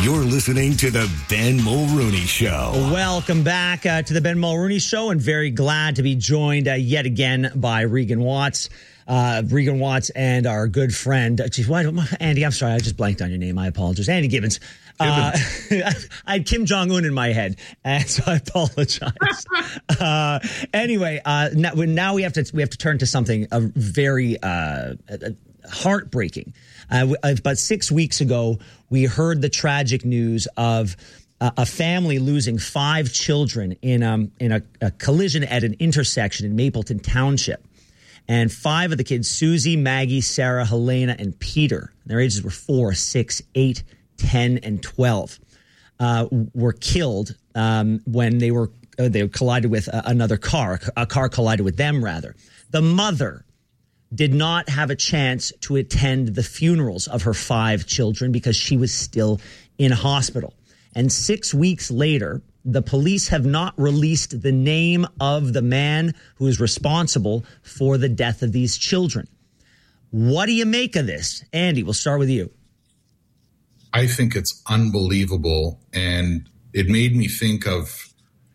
You're listening to the Ben Mulrooney Show. Welcome back to the Ben Mulrooney Show, and very glad to be joined yet again by Regan Watts. Regan Watts and our good friend, Andy, I'm sorry, I just blanked on your name. I apologize. Andy Gibbons. I had Kim Jong-un in my head, and so I apologize. Anyway, now we have to turn to something very heartbreaking. About 6 weeks ago, we heard the tragic news of a family losing 5 children in a collision at an intersection in Mapleton Township. And 5 of the kids, Susie, Maggie, Sarah, Helena, and Peter, their ages were 4, 6, 8, 10, and 12, were killed when they collided with another car. A car collided with them, rather. The mother did not have a chance to attend the funerals of her 5 children because she was still in hospital. And 6 weeks later, the police have not released the name of the man who is responsible for the death of these children. What do you make of this? Andy, we'll start with you. I think it's unbelievable, and it made me think of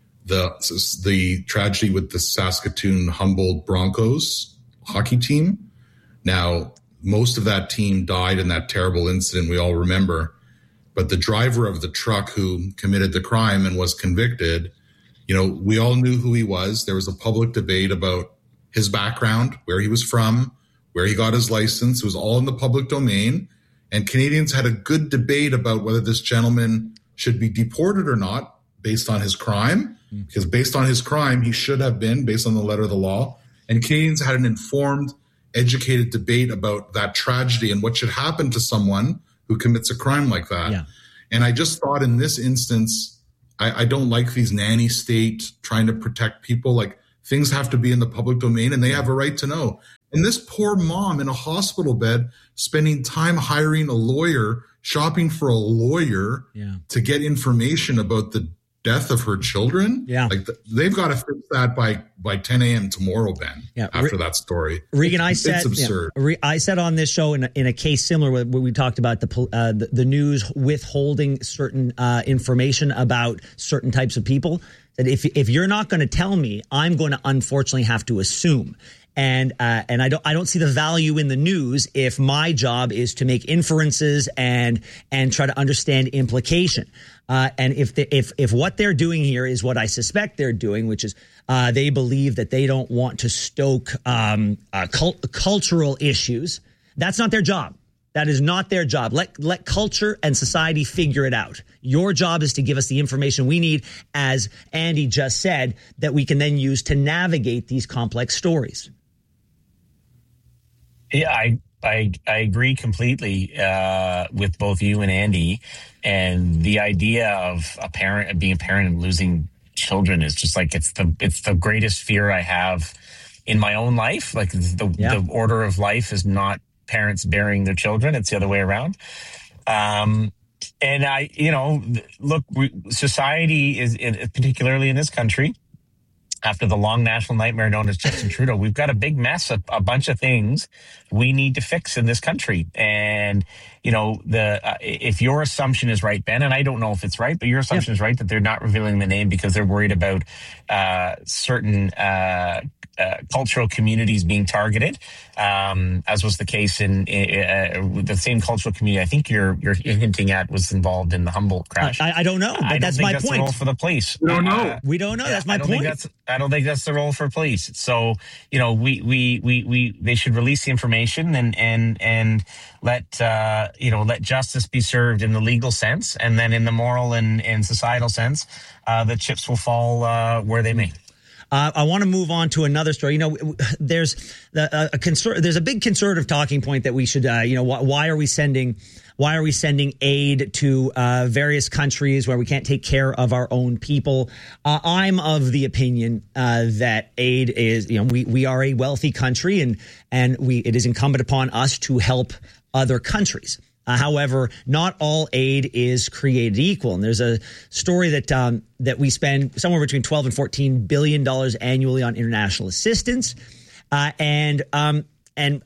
the tragedy with the Saskatoon Humboldt Broncos hockey team. Now, most of that team died in that terrible incident we all remember, but the driver of the truck who committed the crime and was convicted, we all knew who he was. There was a public debate about his background, where he was from, where he got his license. It was all in the public domain. And Canadians had a good debate about whether this gentleman should be deported or not based on his crime, because based on his crime, he should have been, based on the letter of the law. And Canadians had an informed, educated debate about that tragedy and what should happen to someone who commits a crime like that. Yeah. And I just thought in this instance, I don't like these nanny state trying to protect people. Like, things have to be in the public domain and they have a right to know. And this poor mom in a hospital bed spending time hiring a lawyer, shopping for a lawyer to get information about the death of her children. Yeah. Like, they've got to fix that by 10 a.m. tomorrow, Ben, after that story. Regan, it's absurd. I said on this show in a case similar where we talked about the news withholding certain information about certain types of people, that if you're not going to tell me, I'm going to unfortunately have to assume. And I don't see the value in the news if my job is to make inferences and try to understand implication. And if what they're doing here is what I suspect they're doing, which is they believe that they don't want to stoke cultural issues, that's not their job. That is not their job. Let culture and society figure it out. Your job is to give us the information we need, as Andy just said, that we can then use to navigate these complex stories. Yeah, I agree completely with both you and Andy. And the idea of being a parent and losing children is just like, it's the greatest fear I have in my own life. Like, the order of life is not parents burying their children; it's the other way around. And society is, particularly in this country, after the long national nightmare known as Justin Trudeau, we've got a big mess, a bunch of things we need to fix in this country. And, if your assumption is right, Ben, and I don't know if it's right, but your assumption is right that they're not revealing the name because they're worried about certain cultural communities being targeted, as was the case in the same cultural community I think you're hinting at was involved in the Humboldt crash. I don't know, but that's my point. The role for the police. We don't know. We don't know. That's my point. I don't think that's the role for police. So, they should release the information and let justice be served in the legal sense, and then in the moral and societal sense, the chips will fall where they may. I want to move on to another story. There's a big conservative talking point that we should, why are we sending aid to various countries where we can't take care of our own people? I'm of the opinion that aid is, we are a wealthy country and it is incumbent upon us to help other countries. However, not all aid is created equal. And there's a story that we spend somewhere between $12 and $14 billion annually on international assistance. I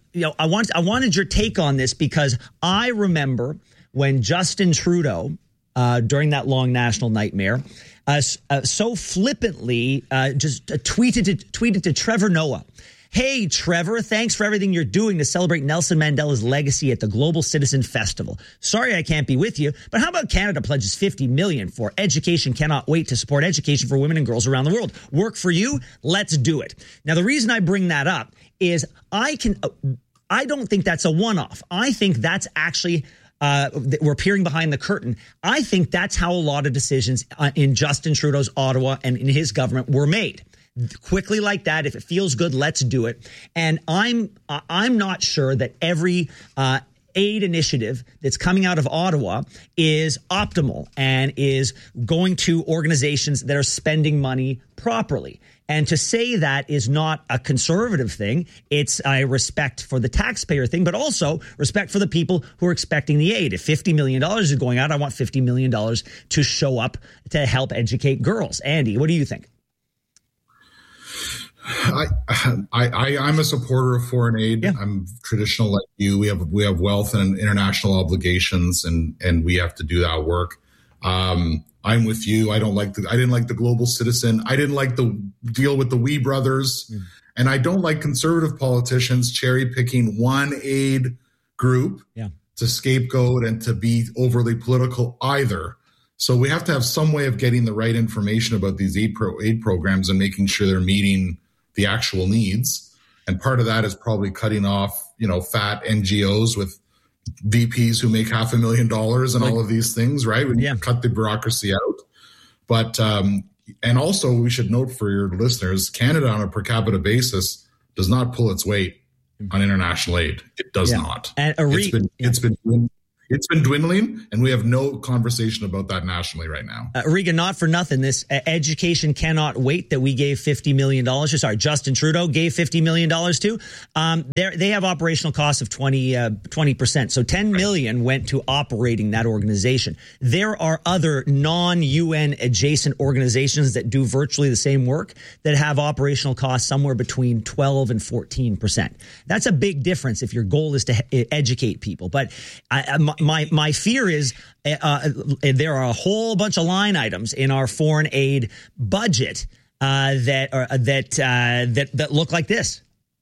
wanted your take on this because I remember when Justin Trudeau during that long national nightmare, so flippantly just tweeted to Trevor Noah. Hey, Trevor, thanks for everything you're doing to celebrate Nelson Mandela's legacy at the Global Citizen Festival. Sorry I can't be with you, but how about Canada pledges $50 million for Education Cannot Wait to support education for women and girls around the world? Work for you? Let's do it. Now, the reason I bring that up is I don't think that's a one-off. I think that's actually we're peering behind the curtain. I think that's how a lot of decisions in Justin Trudeau's Ottawa and in his government were made. Quickly like that. If it feels good, let's do it. And I'm not sure that every aid initiative that's coming out of Ottawa is optimal and is going to organizations that are spending money properly. And to say that is not a conservative thing. It's a respect for the taxpayer thing, but also respect for the people who are expecting the aid. If $50 million is going out, I want $50 million to show up to help educate girls. Andy, what do you think? I'm a supporter of foreign aid. Yeah. I'm traditional like you. We have wealth and international obligations, and we have to do that work. I'm with you. I didn't like the Global Citizen. I didn't like the deal with the Wee brothers, and I don't like conservative politicians cherry picking one aid group to scapegoat and to be overly political either. So we have to have some way of getting the right information about these aid programs and making sure they're meeting the actual needs. And part of that is probably cutting off, fat NGOs with VPs who make $500,000 and all of these things, right? We cut the bureaucracy out. But, and also we should note for your listeners, Canada on a per capita basis does not pull its weight on international aid. It does not. And it's been dwindling, and we have no conversation about that nationally right now. Regan, not for nothing, this Education Cannot Wait that we gave $50 million. Sorry, Justin Trudeau gave $50 million to. They have operational costs of 20%. So $10 million went to operating that organization. There are other non-UN adjacent organizations that do virtually the same work that have operational costs somewhere between 12 and 14%. That's a big difference if your goal is to educate people. But my fear is there are a whole bunch of line items in our foreign aid budget that look like this.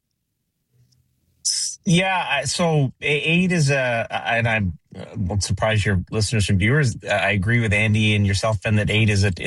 Yeah, so aid is and I won't surprise your listeners and viewers. I agree with Andy and yourself, Ben, that aid is a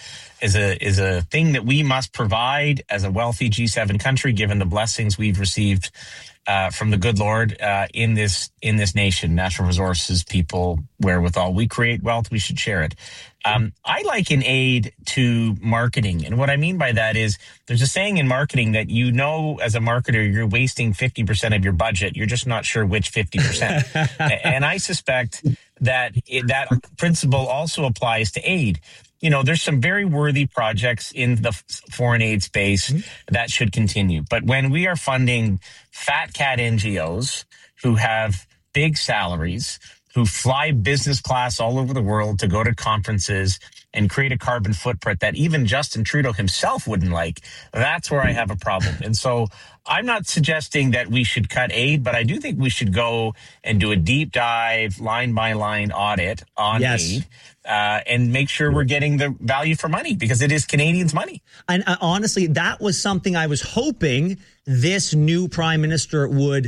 thing that we must provide as a wealthy G7 country, given the blessings we've received from the good Lord in this nation. Natural resources, people, wherewithal. We create wealth, we should share it. I liken aid to marketing. And what I mean by that is there's a saying in marketing that as a marketer, you're wasting 50% of your budget. You're just not sure which 50%. And I suspect that that principle also applies to aid. There's some very worthy projects in the foreign aid space that should continue. But when we are funding fat cat NGOs who have big salaries, who fly business class all over the world to go to conferences and create a carbon footprint that even Justin Trudeau himself wouldn't like, that's where I have a problem. And so I'm not suggesting that we should cut aid, but I do think we should go and do a deep dive, line by line audit on aid. And make sure we're getting the value for money, because it is Canadians' money. And honestly, that was something I was hoping this new prime minister would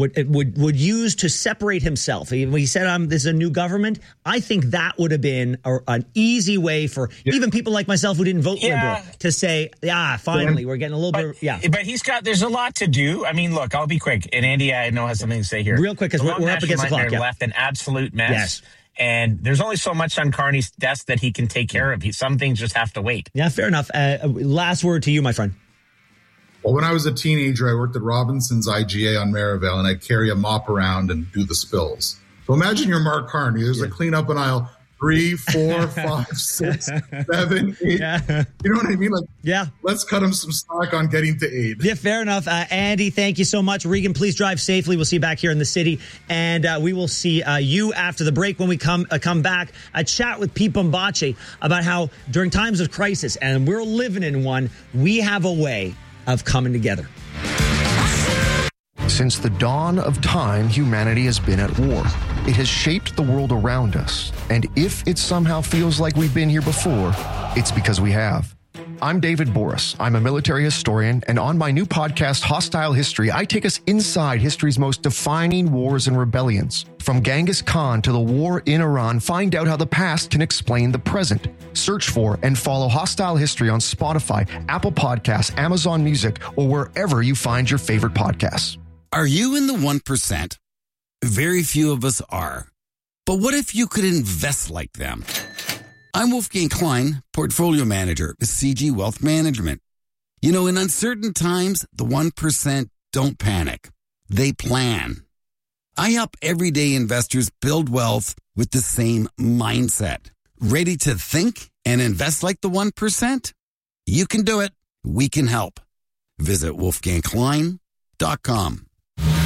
use to separate himself. He said, "This is a new government." I think that would have been an easy way for even people like myself who didn't vote Liberal to say, finally, we're getting a little bit. But there's a lot to do. I mean, look, I'll be quick. And Andy, I know has something to say here. Real quick, because we're up against the clock. Left an absolute mess. Yes. And there's only so much on Carney's desk that he can take care of. Some things just have to wait. Yeah, fair enough. Last word to you, my friend. Well, when I was a teenager, I worked at Robinson's IGA on Merivale, and I'd carry a mop around and do the spills. So imagine you're Mark Carney. There's a cleanup in aisle 3, 4, 5, 6, 7, 8. Yeah. You know what I mean? Let's cut him some slack on getting to aid. Yeah, fair enough. Andy, thank you so much. Regan, please drive safely. We'll see you back here in the city. And we will see you after the break when we come back. A chat with Pete Bambache about how during times of crisis, and we're living in one, we have a way of coming together. Since the dawn of time, humanity has been at war. It has shaped the world around us. And if it somehow feels like we've been here before, it's because we have. I'm David Boris. I'm a military historian, and on my new podcast, Hostile History, I take us inside history's most defining wars and rebellions. From Genghis Khan to the war in Iran, find out how the past can explain the present. Search for and follow Hostile History on Spotify, Apple Podcasts, Amazon Music, or wherever you find your favorite podcasts. Are you in the 1%? Very few of us are. But what if you could invest like them? I'm Wolfgang Klein, Portfolio Manager with CG Wealth Management. You know, in uncertain times, the 1% don't panic. They plan. I help everyday investors build wealth with the same mindset. Ready to think and invest like the 1%? You can do it. We can help. Visit wolfgangklein.com.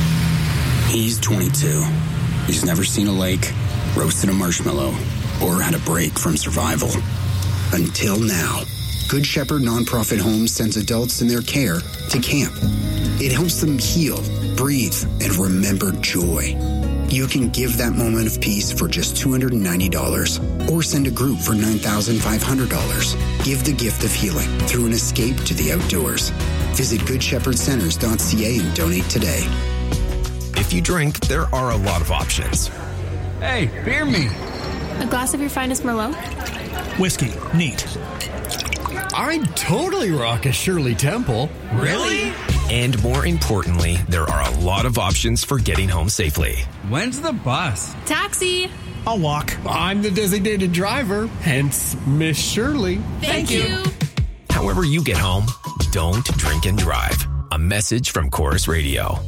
He's 22. He's never seen a lake, roasted a marshmallow, or had a break from survival. Until now. Good Shepherd Nonprofit Homes sends adults in their care to camp. It helps them heal, breathe, and remember joy. You can give that moment of peace for just $290 or send a group for $9,500. Give the gift of healing through an escape to the outdoors. Visit GoodShepherdCenters.ca and donate today. If you drink, there are a lot of options. Hey, beer me. A glass of your finest Merlot? Whiskey. Neat. I'd totally rock a Shirley Temple. Really? And more importantly, there are a lot of options for getting home safely. When's the bus? Taxi. I'll walk. I'm the designated driver, hence Miss Shirley. Thank you. However you get home, don't drink and drive. A message from Chorus Radio.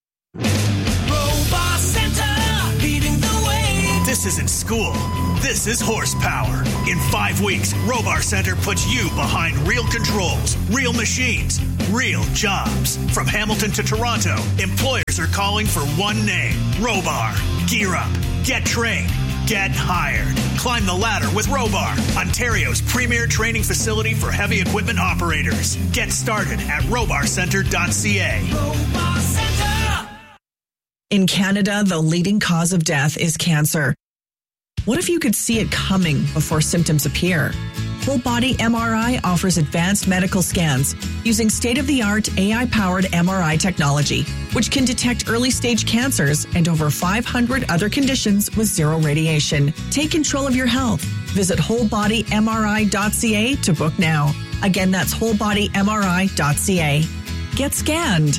Robot Center, leading the way. This isn't school. This is horsepower. In 5 weeks, Robar Center puts you behind real controls, real machines, real jobs. From Hamilton to Toronto, employers are calling for one name, Robar. Gear up, get trained, get hired. Climb the ladder with Robar, Ontario's premier training facility for heavy equipment operators. Get started at robarcenter.ca. Robar Center. In Canada, the leading cause of death is cancer. What if you could see it coming before symptoms appear? Whole Body MRI offers advanced medical scans using state-of-the-art AI-powered MRI technology, which can detect early-stage cancers and over 500 other conditions with zero radiation. Take control of your health. Visit wholebodymri.ca to book now. Again, that's wholebodymri.ca. Get scanned.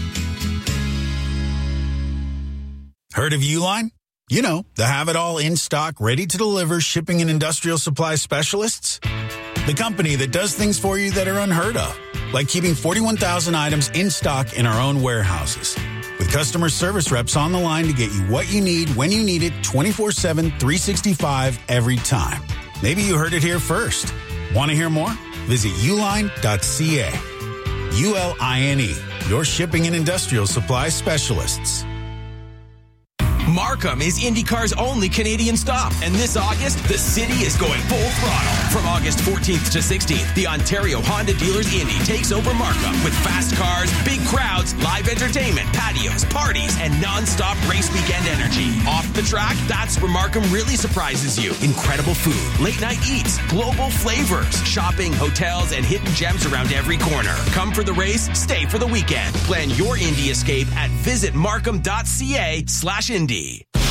Heard of Uline? You know, the have-it-all in-stock, ready-to-deliver shipping and industrial supply specialists. The company that does things for you that are unheard of, like keeping 41,000 items in stock in our own warehouses. With customer service reps on the line to get you what you need when you need it 24/7, 365 every time. Maybe you heard it here first. Want to hear more? Visit uline.ca. ULINE, your shipping and industrial supply specialists. Markham is IndyCar's only Canadian stop. And this August, the city is going full throttle. From August 14th to 16th, the Ontario Honda Dealers Indy takes over Markham with fast cars, big crowds, live entertainment, patios, parties, and non-stop race weekend energy. Off the track, that's where Markham really surprises you. Incredible food, late night eats, global flavors, shopping, hotels, and hidden gems around every corner. Come for the race, stay for the weekend. Plan your Indy escape at visitmarkham.ca/Indy.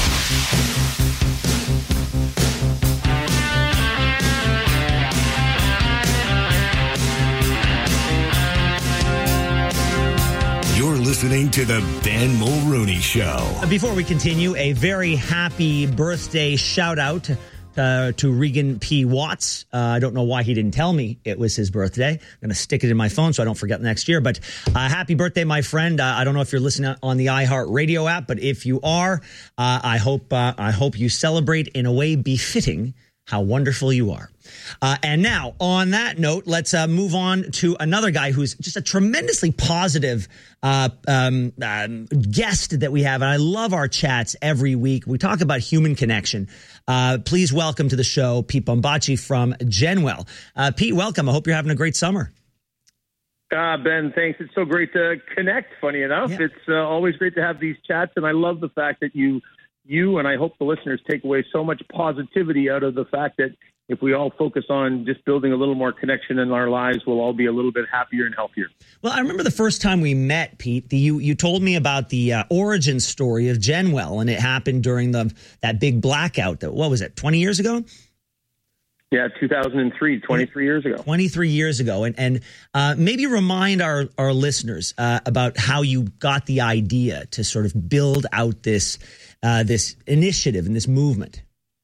You're listening to the Ben Mulrooney Show. Before we continue, a very happy birthday shout out to Regan P. Watts. I don't know why he didn't tell me it was his birthday. I'm going to stick it in my phone so I don't forget next year. But happy birthday, my friend. I don't know if you're listening on the iHeartRadio app, but if you are, I hope you celebrate in a way befitting how wonderful you are. And now, on that note, let's move on to another guy who's just a tremendously positive guest that we have. And I love our chats every week. We talk about human connection. Please welcome to the show, Pete Bombaci from Genwell. Pete, welcome. I hope you're having a great summer. Ben, thanks. It's so great to connect, funny enough. Yeah. It's always great to have these chats, and I love the fact that you and I hope the listeners take away so much positivity out of the fact that if we all focus on just building a little more connection in our lives, we'll all be a little bit happier and healthier. Well, I remember the first time we met, Pete, you told me about the origin story of Genwell, and it happened during that big blackout. What was it, 20 years ago? Yeah, 2003, 23 years ago. 23 years ago. And maybe remind our listeners about how you got the idea to sort of build out this initiative and this movement.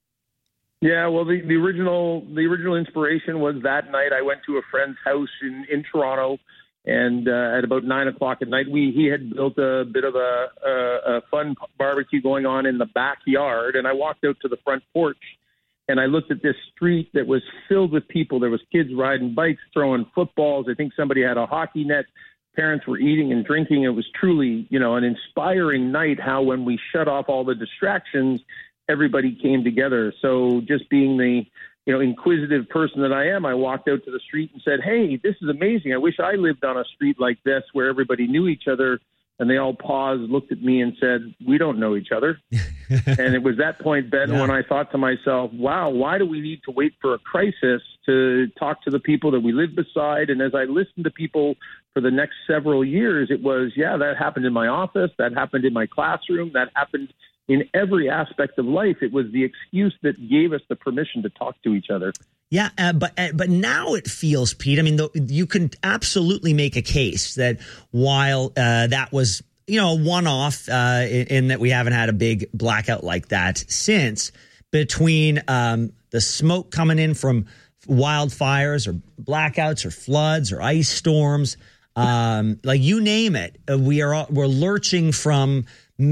Yeah, well, the original inspiration was that night I went to a friend's house in Toronto, and at about 9 o'clock at night, he had built a bit of a fun barbecue going on in the backyard, and I walked out to the front porch, and I looked at this street that was filled with people. There was kids riding bikes, throwing footballs. I think somebody had a hockey net. Parents were eating and drinking. It was truly, an inspiring night, how when we shut off all the distractions, everybody came together. So just being the, inquisitive person that I am, I walked out to the street and said, hey, this is amazing. I wish I lived on a street like this where everybody knew each other. And they all paused, looked at me and said, we don't know each other. And it was that point, Ben, when I thought to myself, wow, why do we need to wait for a crisis to talk to the people that we live beside? And as I listened to people for the next several years, it was, that happened in my office, that happened in my classroom, that happened in every aspect of life. It was the excuse that gave us the permission to talk to each other. Yeah, but now it feels, Pete, I mean, you can absolutely make a case that while that was, a one-off in that we haven't had a big blackout like that since, between the smoke coming in from wildfires or blackouts or floods or ice storms, like you name it, we're lurching from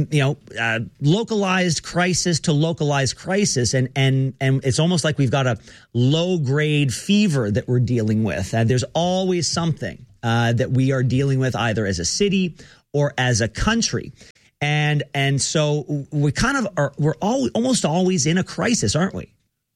localized crisis to localized crisis. And it's almost like we've got a low grade fever that we're dealing with. There's always something that we are dealing with either as a city or as a country. And so we we're almost always in a crisis, aren't we?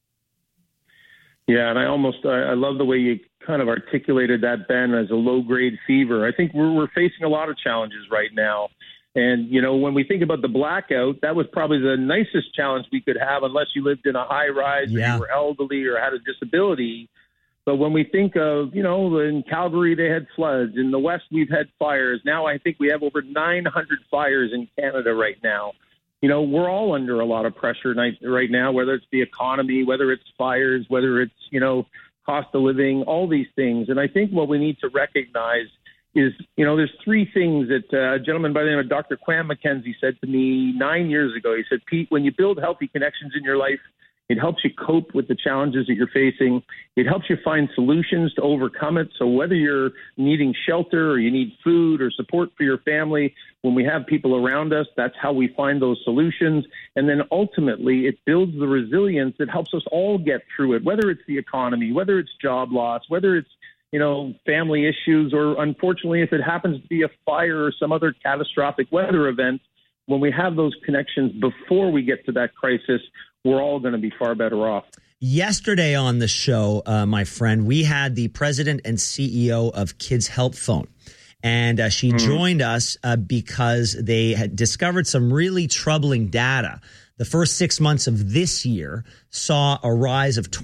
Yeah. And I love the way you kind of articulated that, Ben, as a low grade fever. I think we're facing a lot of challenges right now. And, when we think about the blackout, that was probably the nicest challenge we could have unless you lived in a high rise or you were elderly or had a disability. But when we think of, in Calgary, they had floods. In the West, we've had fires. Now I think we have over 900 fires in Canada right now. We're all under a lot of pressure right now, whether it's the economy, whether it's fires, whether it's, cost of living, all these things. And I think what we need to recognize is, there's three things that a gentleman by the name of Dr. Quam McKenzie said to me 9 years ago. He said, Pete, when you build healthy connections in your life, it helps you cope with the challenges that you're facing. It helps you find solutions to overcome it. So whether you're needing shelter or you need food or support for your family, when we have people around us, that's how we find those solutions. And then ultimately, it builds the resilience that helps us all get through it, whether it's the economy, whether it's job loss, whether it's family issues, or unfortunately, if it happens to be a fire or some other catastrophic weather event, when we have those connections before we get to that crisis, we're all going to be far better off. Yesterday on the show, my friend, we had the president and CEO of Kids Help Phone. And she joined us because they had discovered some really troubling data. The first 6 months of this year saw a rise of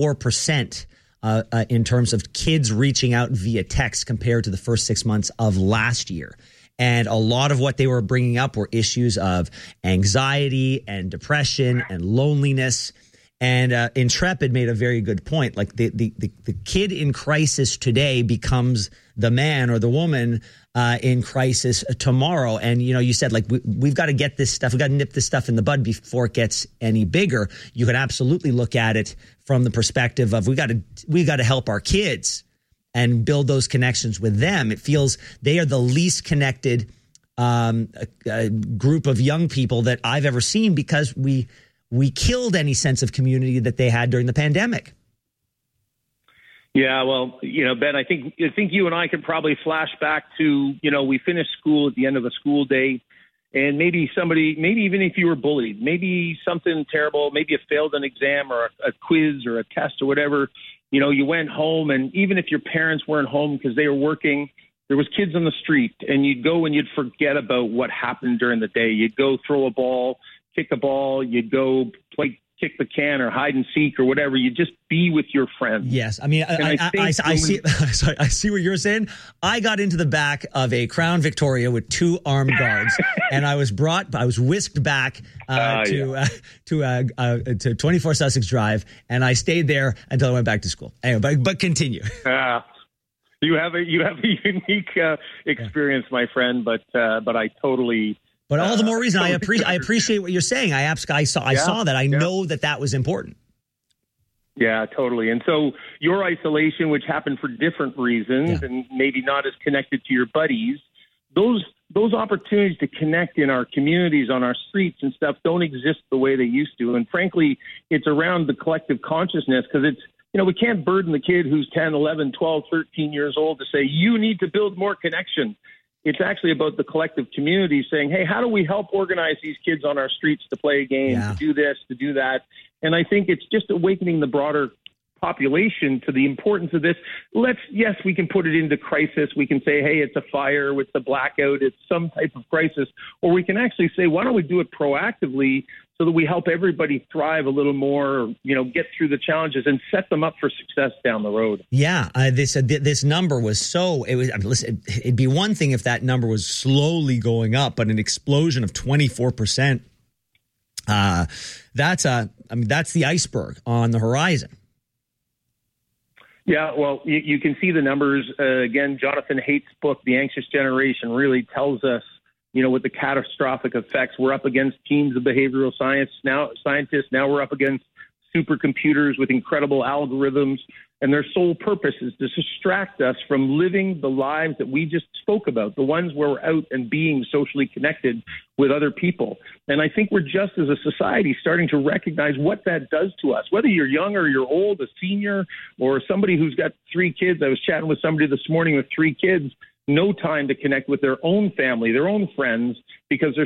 24% in terms of kids reaching out via text compared to the first 6 months of last year. And a lot of what they were bringing up were issues of anxiety and depression and loneliness. And Intrepid made a very good point. Like the kid in crisis today becomes the man or the woman in crisis tomorrow. And, you said, like, we've got to get this stuff. We've got to nip this stuff in the bud before it gets any bigger. You can absolutely look at it from the perspective of we got to help our kids and build those connections with them. It feels they are the least connected group of young people that I've ever seen because we killed any sense of community that they had during the pandemic. Yeah, well, Ben, I think you and I could probably flash back to, we finished school at the end of a school day, and maybe even if you were bullied, maybe something terrible, maybe you failed an exam or a quiz or a test or whatever, you went home, and even if your parents weren't home because they were working, there was kids on the street, and you'd go and you'd forget about what happened during the day. You'd go throw a ball, kick a ball, you'd go play kick the can or hide and seek or whatever. You just be with your friends. Yes. I mean, I see. Sorry, I see what you're saying. I got into the back of a Crown Victoria with 2 armed guards, and I was whisked back to 24 Sussex Drive, and I stayed there until I went back to school. Anyway, but continue. You have a unique experience, my friend, but I totally. But all the more reason I appreciate what you're saying. I saw that. I know that was important. Yeah, totally. And so your isolation, which happened for different reasons and maybe not as connected to your buddies, those opportunities to connect in our communities, on our streets and stuff don't exist the way they used to. And frankly, it's around the collective consciousness, because it's, we can't burden the kid who's 10, 11, 12, 13 years old to say, you need to build more connection. It's actually about the collective community saying, hey, how do we help organize these kids on our streets to play a game, to do this, to do that? And I think it's just awakening the broader population to the importance of this. Yes, we can put it into crisis. We can say, hey, it's a fire, it's a blackout, it's some type of crisis. Or we can actually say, why don't we do it proactively so that we help everybody thrive a little more, get through the challenges and set them up for success down the road. Yeah, this number was listen, it'd be one thing if that number was slowly going up, but an explosion of 24%. That's the iceberg on the horizon. Yeah, well, you can see the numbers. Again, Jonathan Haidt's book, The Anxious Generation, really tells us, with the catastrophic effects. We're up against teams of behavioral scientists. Now we're up against supercomputers with incredible algorithms, and their sole purpose is to distract us from living the lives that we just spoke about, the ones where we're out and being socially connected with other people. And I think we're just, as a society, starting to recognize what that does to us. Whether you're young or you're old, a senior, or somebody who's got 3 kids. I was chatting with somebody this morning with 3 kids, no time to connect with their own family, their own friends, because they're